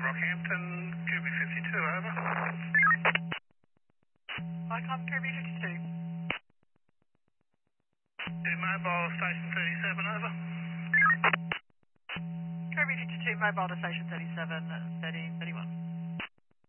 Rockhampton, Kirby 52, over. Icon Kirby 52. Mobile Station 37, over. Kirby 52, mobile to station 37, 1331.